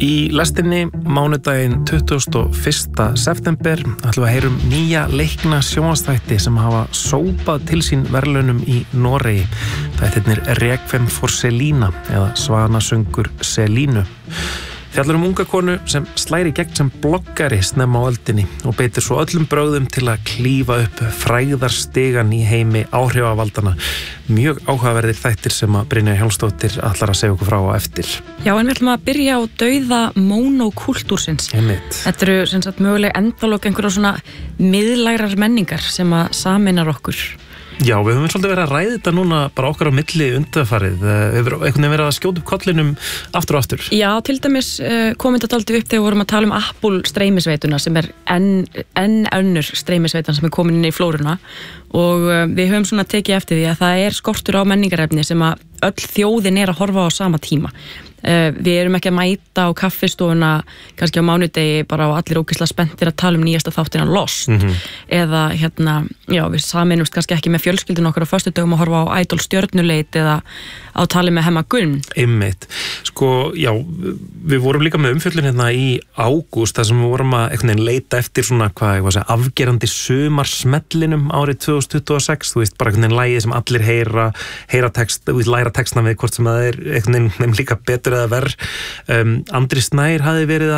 Í lestinni mánudaginn 21. september ætlum við að heyrum nýja leikna sjónvarpsþætti sem hafa sópað til sín verðlaunum í Noregi. Þættirnir Requiem for Selina eða Svanasöngur Selínu. Fjallar unga konu sem slæri gegn sem bloggari snemma á öldinni og beitir svo öllum brögðum til að klífa upp frægðarstigann í heimi áhrifavaldana. Mjög áhugaverðir þættir sem að Brynja Hjálmsdóttir ætlar að segja okkur frá á eftir. Já, en við ætlum að byrja á dauða mónókúltúrsins. Þetta eru sem sagt mögulega endalok einhverja svona miðlægrar menningar sem að sameinar okkur. Já, við höfum svolítið verið að ræða þetta núna bara okkar á milli undanfarið. Við höfum einhvern veginn verið að skjóta upp kollinum aftur og aftur. Já, til dæmis kom þetta dálítið upp þegar við vorum að tala um Apple streymisveituna sem er enn önnur streymisveitan sem er komin inn í flóruna og við höfum svona tekið eftir því að það er skortur á menningarefni sem að öll þjóðin er að horfa á sama tíma. Við erum ekki að mæta á kaffistofuna kannski á mánudegi bara og allir ógeðslega spenntir að tala um nýjasta þáttina Lost eða já, við sameinumst kannski ekki með fjölskyldun okkar á föstudögum að horfa á Idol stjörnuleit eða á tali með Hemma Gunn. Einmitt. Sko, já, við vorum líka með umfjöllun hérna í ágúst þar sem við vorum að einhvern veginn leita eftir svona afgerandi sumarsmellinum árið 2026, þú veist, bara einhvern veginn lagið sem allir heyra text, þú veist, læra textna við hvort sem það er einhvern veginn líka betur eða verð. Andri Snær hafði verið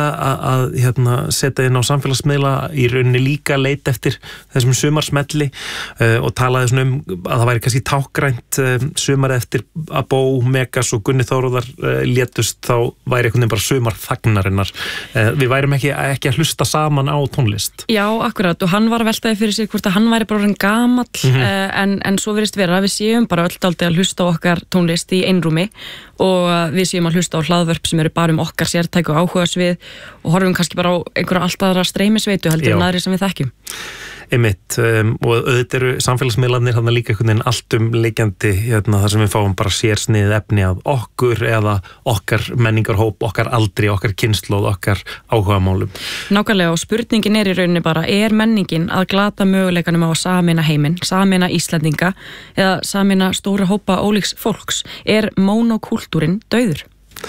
að setja inn á samfélagsmiðla í rauninni líka leita eftir þessum sumarsmelli og talaði svona að það væri kannski tákgrænt sumar eftir að Bó, Megas og Gunni Þóróðar létust, þá væri einhvern veginn bara sumarþagnarinnar. Við værum ekki að hlusta saman á tónlist. Já, akkurat, og hann var að veltaði fyrir sig hvort að hann væri bara orðinn gamall, en svo virðist vera að við séum bara öll dálítið að hlusta á okkar tónlist í einrúmi og við séum að hlusta á hlaðvörp sem eru bara um okkar sértæku og áhugasvið og horfum kannski bara á einhverja allt aðra streymisveitu heldur en aðri sem við þekkjum. Einmitt, og auðvitað eru samfélagsmiðlarnir hann líka einhvern veginn allt leikjandi þar sem við fáum bara sérsnið efni af okkur eða okkar menningarhóp, okkar aldri, okkar kynslóð, okkar áhugamálum. Nákvæmlega, og spurningin er í rauninni bara, er menningin að glata möguleikanum á að sameina heiminn, sameina Íslendinga eða sameina stóra hópa ólíks fólks? Er mónókúltúrin dauður?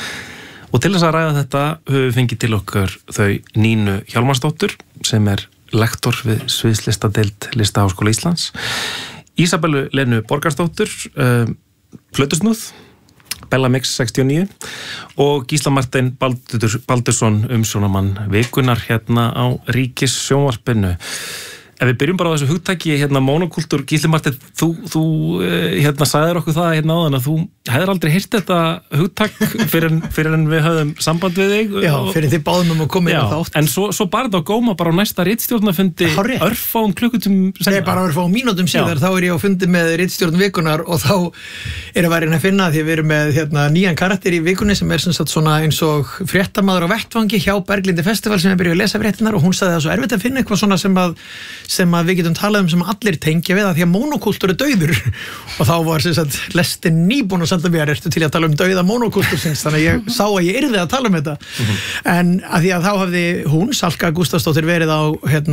Og til þess að ræða þetta höfum við fengið til okkar þau Nínu Hjálmarsdóttur sem er lektor við sviðslistadeild Listaháskóla Íslands, Ísabellu Lenu Borgarsdóttur, plötusnúð, Bella Mix 69 og Gísla Martein Baldursson umsjónarmann vikunar hérna á Ríkissjónvarpinu. Ef við byrjum bara á þessu hugtaki mónókúltúr, Gísli Marteinn, þú sagðir okkur það áðan að þú hefðir aldrei heyrt þetta hugtak fyrir en við höfum samband við þig. Já, fyrir þið báðum að koma inn á þátt. En svo bara þetta á góma bara á næsta ritstjórnarfundi örfáum klukkutum senna. Nei, bara örfáum mínútum síðar, þá er ég á fundi með ritstjórn vikunar og þá er að vera að finna því að við erum með nýjan karakter í vikunni sem er sem sagt svona eins og fréttamaður á vettvangi hjá Berglindi Festival sem er byrjuð að lesa fréttirnar og hún sagði það svo erfitt að finna eitthvað svona sem að við getum talað sem allir tengja við að því að mónókúltúr er dauður og þá var sem sagt lestin nýbúin að senda mér ertu til að tala um dauða mónókúltúrsins þannig að ég sá að ég yrði að tala um þetta en að því að þá hafði hún Salka Gústafsdóttir verið á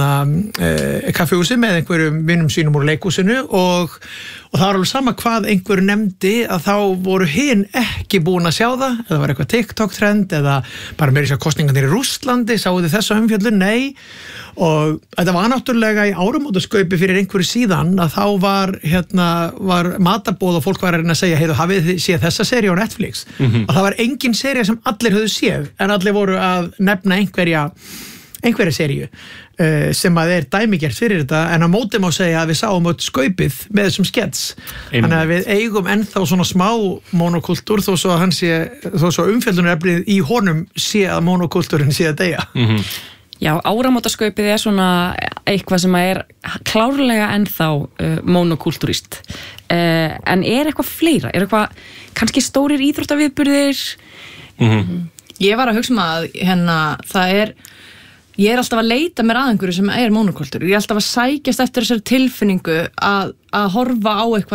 kaffihúsi með einhverjum vinnum sínum úr leikhúsinu og það var alveg sama hvað einhver nefndi að þá voru hinn ekki búin að sjá það eða var eitthvað TikTok-trend eða bara meira sér kosningarnir í Rússlandi sáu þið þessa umfjöllun? Nei og þetta var náttúrulega í áramótaskaupi fyrir einhverju síðan að þá var matarboð og fólk var að reyna að segja heiðu hafið þið séð þessa seríu á Netflix og það var engin sería sem allir höfðu séð en allir voru að nefna einhverja seríu sem að er dæmigert fyrir þetta en á móti má segja að við sáum öll skaupið með þessum skets þannig að við eigum ennþá svona smá mónókúltúr þó svo umfjöllunarefnið í honum sé að mónókúltúrin sé að deyja. Já, áramótaskaupið er svona eitthvað sem er klárlega ennþá mónókúltúrist en er eitthvað fleira? Er eitthvað kannski stórir íþróttaviðburðir? Ég var að hugsa að ég er alltaf að leita mér að einhverju sem er mónókúltúr. Ég er alltaf að sækjast eftir þessari tilfinningu að horfa á eitthvað